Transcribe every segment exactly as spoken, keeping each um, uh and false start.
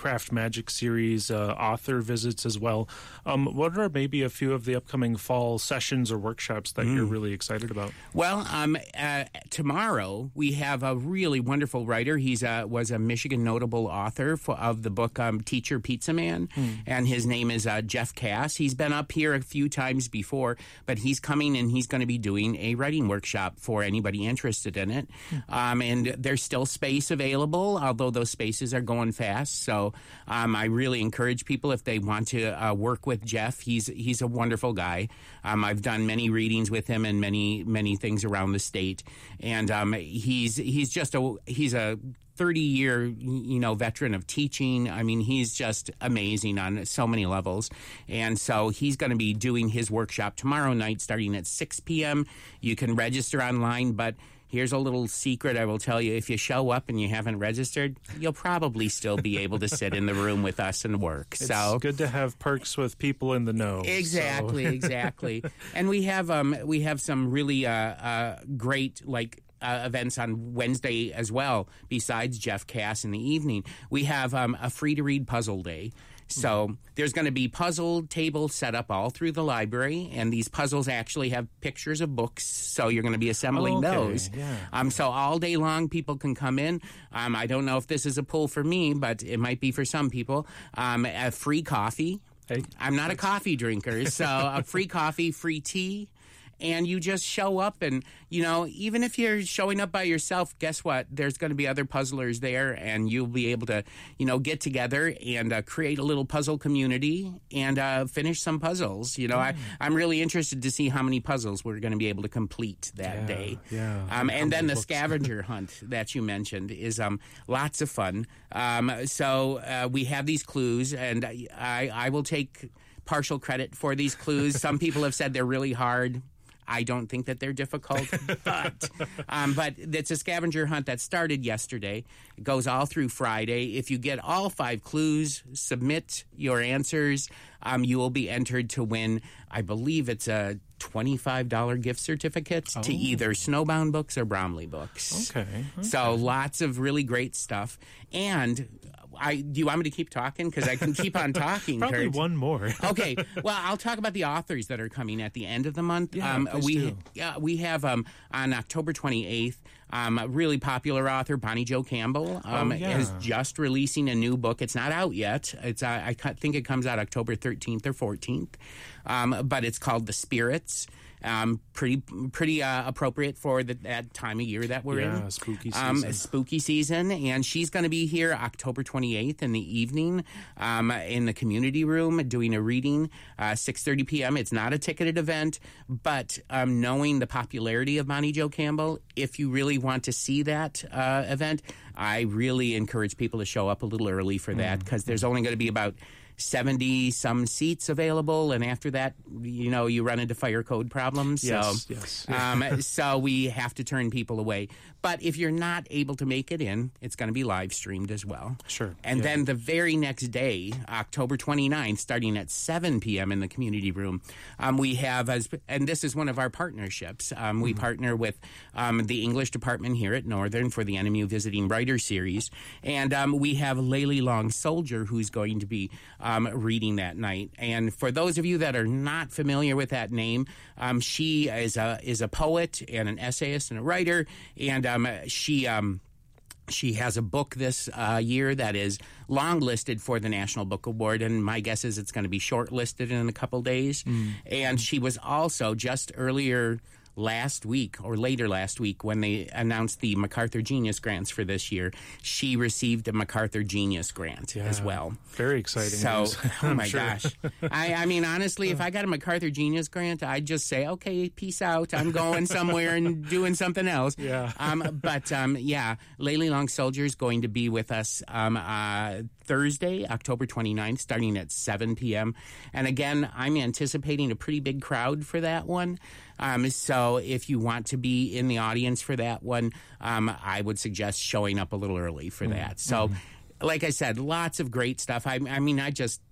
Craft Magic series, uh, author visits as well. Um, what are maybe a few of the upcoming fall sessions or workshops that mm. you're really excited about? Well, um, uh, tomorrow we have a really wonderful writer. He's a, was a Michigan notable author for, of the book um, Teacher Pizza Man, mm. and his name is uh, Jeff Cass. He's been up here a few times before, but he's coming and he's going to be doing a writing workshop for anybody interested in it. Mm. Um, and there's still space available, although those spaces are going fast. So um, I really encourage people, if they want to uh, work with Jeff, he's he's a wonderful guy. Um, I've done many readings with him and many many things around the state, and um, he's he's just a he's a thirty-year, you know, veteran of teaching. I mean, he's just amazing on so many levels. And so he's going to be doing his workshop tomorrow night starting at six p.m. You can register online, but here's a little secret I will tell you. If you show up and you haven't registered, you'll probably still be able to sit in the room with us and work. It's so good to have perks with people in the know. Exactly, so. exactly. And we have um we have some really uh, uh great like Uh, events on Wednesday as well, besides Jeff Cass in the evening. We have um, a free-to-read puzzle day. So there's going to be puzzle tables set up all through the library, and these puzzles actually have pictures of books, so you're going to be assembling oh, okay. those. Yeah. Um, so all day long, people can come in. Um, I don't know if this is a pull for me, but it might be for some people. Um, a free coffee. Hey, I'm not a coffee drinker, so a free coffee, free tea. And you just show up and, you know, even if you're showing up by yourself, guess what? There's going to be other puzzlers there, and you'll be able to, you know, get together and uh, create a little puzzle community and uh, finish some puzzles. You know, mm. I, I'm really interested to see how many puzzles we're going to be able to complete that yeah, day. Yeah. Um, and then the books. scavenger hunt that you mentioned is um, lots of fun. Um, so uh, we have these clues, and I, I will take partial credit for these clues. Some people have said they're really hard. I don't think that they're difficult, but um, but it's a scavenger hunt that started yesterday. It goes all through Friday. If you get all five clues, submit your answers, um, you will be entered to win, I believe it's a twenty-five dollars gift certificate oh. to either Snowbound Books or Bromley Books. Okay, okay. So lots of really great stuff. And I do you want me to keep talking? Because I can keep on talking. Probably Kurt. one more. Okay. Well, I'll talk about the authors that are coming at the end of the month. Yeah, um, please we do. yeah we have um, on October twenty-eighth. Um, a really popular author, Bonnie Jo Campbell, um, oh, yeah. is just releasing a new book. It's not out yet. It's uh, I think it comes out October thirteenth or fourteenth, um, but it's called The Spirits. Um, pretty pretty uh, appropriate for the, that time of year that we're yeah, in. Yeah, spooky season. Um, spooky season. And she's going to be here October twenty-eighth in the evening um, in the community room doing a reading, uh, six thirty p.m. It's not a ticketed event, but um, knowing the popularity of Bonnie Jo Campbell, if you really want to see that uh, event, I really encourage people to show up a little early for that, because mm. there's only going to be about seventy some seats available, and after that, you know, you run into fire code problems. Yes, so, yes. um, so we have to turn people away. But if you're not able to make it in, it's going to be live streamed as well. Sure. And yeah. then the very next day, October twenty-ninth, starting at seven p.m. in the community room, um, we have, as, and this is one of our partnerships, um, we mm-hmm. partner with um, the English department here at Northern for the N M U Visiting Writer Series. And um, we have Layli Long Soldier, who's going to be Um, reading that night. And for those of you that are not familiar with that name, um, she is a is a poet and an essayist and a writer, and um, she um, she has a book this uh, year that is long listed for the National Book Award, and my guess is it's going to be shortlisted in a couple days. Mm. And she was also just earlier last week or later last week when they announced the MacArthur Genius Grants for this year, she received a MacArthur Genius Grant yeah, as well. Very exciting. So, oh my sure. gosh. I, I mean, honestly, if I got a MacArthur Genius Grant, I'd just say, okay, peace out. I'm going somewhere and doing something else. Yeah. Um, but, um, yeah, Layli Long Soldier is going to be with us um, uh, Thursday, October twenty-ninth, starting at seven p.m. And again, I'm anticipating a pretty big crowd for that one. Um, so if you want to be in the audience for that one, um, I would suggest showing up a little early for mm-hmm. that. So, like I said, lots of great stuff. I, I mean, I just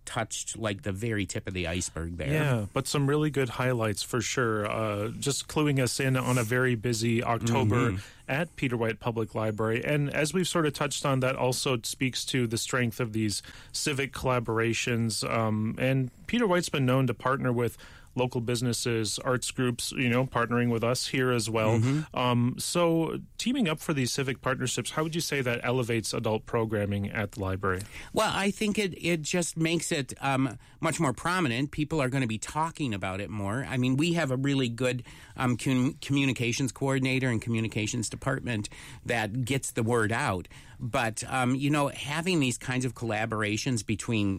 touched like the very tip of the iceberg there. Yeah, but some really good highlights for sure. Uh, just cluing us in on a very busy October mm-hmm. at Peter White Public Library. And as we've sort of touched on, that also speaks to the strength of these civic collaborations. Um, and Peter White's been known to partner with local businesses, arts groups, you know, partnering with us here as well. Mm-hmm. Um, so teaming up for these civic partnerships, how would you say that elevates adult programming at the library? Well, I think it, it just makes it um, much more prominent. People are going to be talking about it more. I mean, we have a really good um, com- communications coordinator and communications department that gets the word out. But, um, you know, having these kinds of collaborations between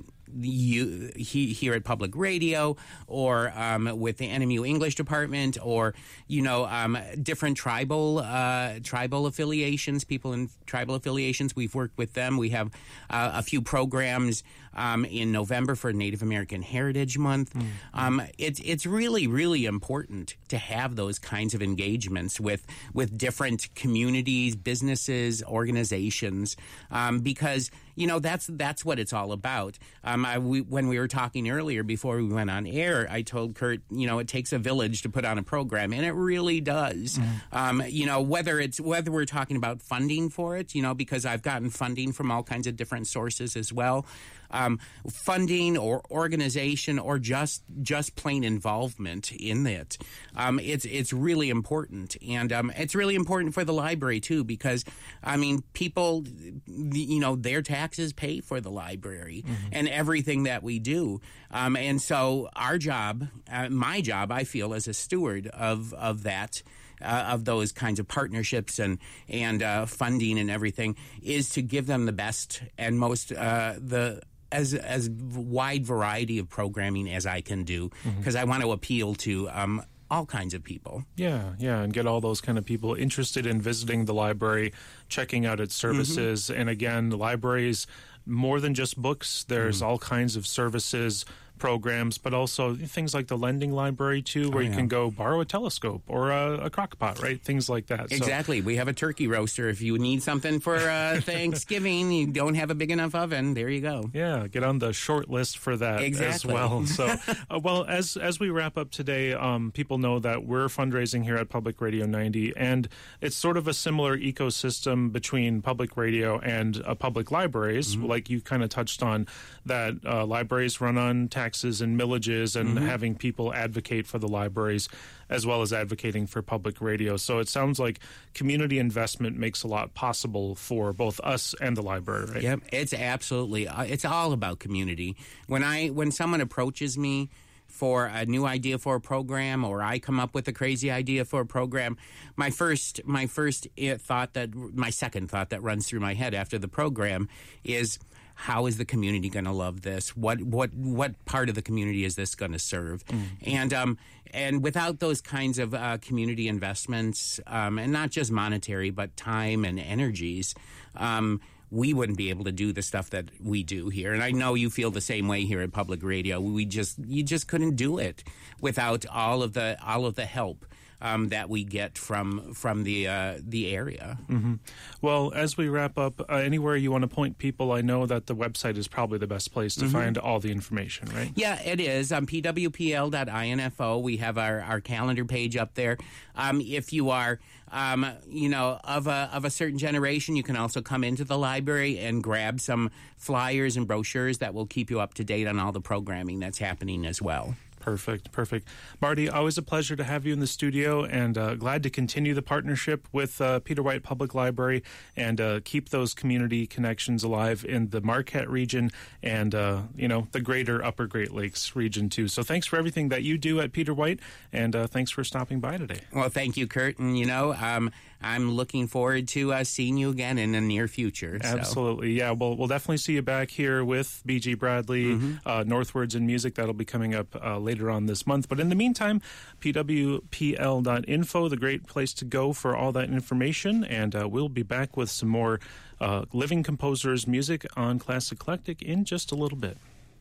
you he, here at Public Radio or um, with the N M U English department or, you know, um, different tribal uh, tribal affiliations, people in tribal affiliations, we've worked with them. We have uh, a few programs um, in November for Native American Heritage Month. Mm-hmm. Um, it's it's really, really important to have those kinds of engagements with, with different communities, businesses, organizations, um, because you know, that's that's what it's all about. Um, I, we, when we were talking earlier before we went on air, I told Kurt, you know, it takes a village to put on a program, and it really does. Mm-hmm. Um, you know, whether it's whether we're talking about funding for it, you know, because I've gotten funding from all kinds of different sources as well. Um, funding or organization or just just plain involvement in it. Um, it's it's really important, and um, it's really important for the library too, because I mean, people, you know, their taxes pay for the library mm-hmm. and everything that we do, um, and so our job, uh, my job, I feel, as a steward of of that. Uh, of those kinds of partnerships and and uh, funding and everything, is to give them the best and most uh, the as as wide variety of programming as I can do, because mm-hmm. I want to appeal to um, all kinds of people. Yeah, yeah, and get all those kind of people interested in visiting the library, checking out its services, mm-hmm. and again, the libraries, more than just books. There's mm-hmm. all kinds of services, programs, but also things like the lending library too, where oh, yeah. you can go borrow a telescope or a, a crock pot, right? Things like that. Exactly. So, we have a turkey roaster. If you need something for uh, Thanksgiving, you don't have a big enough oven, there you go. Yeah, get on the short list for that exactly. as well. So, uh, well, as as we wrap up today, um, people know that we're fundraising here at Public Radio ninety, and it's sort of a similar ecosystem between public radio and uh, public libraries, mm-hmm. like you kind of touched on, that uh, libraries run on tax taxes and millages and mm-hmm. having people advocate for the libraries as well as advocating for public radio. So it sounds like community investment makes a lot possible for both us and the library, right? Yep, it's absolutely, it's all about community. When I when someone approaches me for a new idea for a program, or I come up with a crazy idea for a program, my first my first thought that my second thought that runs through my head after the program is, how is the community going to love this? What what what part of the community is this going to serve? Mm. And um and without those kinds of uh, community investments, um, and not just monetary, but time and energies, um, we wouldn't be able to do the stuff that we do here. And I know you feel the same way here at Public Radio. We just you just couldn't do it without all of the all of the help Um, that we get from from the uh, the area. Mm-hmm. Well, as we wrap up, uh, anywhere you want to point people, I know that the website is probably the best place to mm-hmm. find all the information, right? Yeah, it is. Um, P W P L dot info. We have our, our calendar page up there. Um, if you are, um, you know, of a of a certain generation, you can also come into the library and grab some flyers and brochures that will keep you up to date on all the programming that's happening as well. Perfect, perfect. Marty, always a pleasure to have you in the studio, and uh, glad to continue the partnership with uh, Peter White Public Library and uh, keep those community connections alive in the Marquette region and, uh, you know, the greater Upper Great Lakes region, too. So thanks for everything that you do at Peter White, and uh, thanks for stopping by today. Well, thank you, Kurt. And, you know, um, I'm looking forward to uh, seeing you again in the near future. So. Absolutely. Yeah, well, we'll definitely see you back here with B G Bradley, mm-hmm. uh, Northwards in Music. That'll be coming up uh, later on this month. But in the meantime, P W P L dot info, the great place to go for all that information. And uh, we'll be back with some more uh, living composers' music on Classic Eclectic in just a little bit.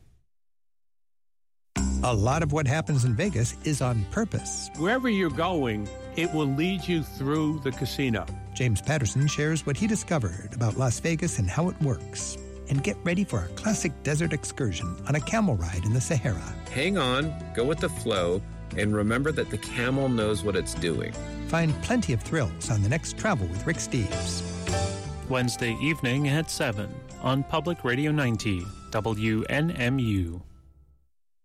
A lot of what happens in Vegas is on purpose. Wherever you're going, it will lead you through the casino. James Patterson shares what he discovered about Las Vegas and how it works. and get ready for a classic desert excursion on a camel ride in the Sahara. Hang on, go with the flow, and remember that the camel knows what it's doing. Find plenty of thrills on the next Travel with Rick Steves. Wednesday evening at seven on Public Radio ninety, W N M U.